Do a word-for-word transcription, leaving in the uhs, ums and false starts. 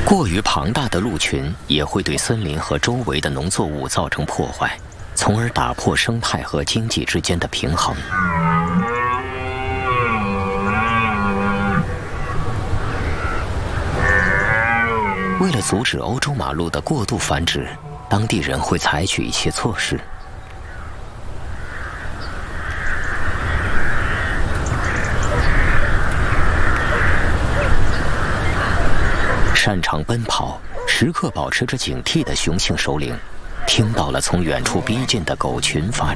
过于庞大的鹿群也会对森林和周围的农作物造成破坏，从而打破生态和经济之间的平衡。为了阻止欧洲马鹿的过度繁殖，当地人会采取一些措施。擅长奔跑、时刻保持着警惕的雄性首领，听到了从远处逼近的狗群发